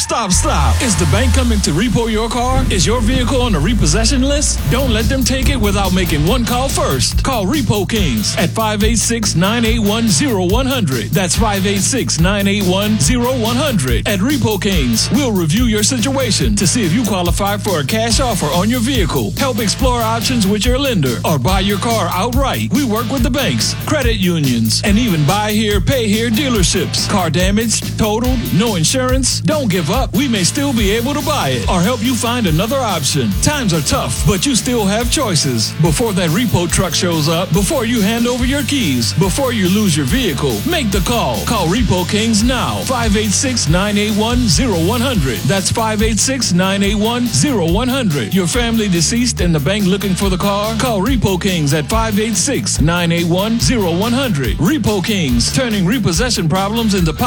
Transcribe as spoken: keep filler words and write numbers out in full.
stop, stop. Is the bank coming to repo your car? Is your vehicle on the repossession list? Don't let them take it without making one call first. Call Repo Kings at five eight six, nine eight one, zero one zero zero. That's five eight six, nine eight one, zero one zero zero. At Repo Kings, we'll review your situation to see if you qualify for a cash offer on your vehicle, help explore options with your lender, or buy your car outright. We work with the banks, credit unions, and even buy here, pay here dealerships. Car damaged, totaled, no insurance? Don't give up. We may still be able to buy it or help you find another option. Times are tough, but you still have choices. Before that repo truck shows up, before you hand over your keys, before you lose your vehicle, make the call. Call Repo Kings now. five eight six, nine eight one, zero one zero zero. That's five eight six, nine eight one, zero one zero zero. Your family deceased and the bank looking for the car? Call Repo Kings at five eight six, nine eight one, zero one zero zero. Repo Kings, turning repossession problems into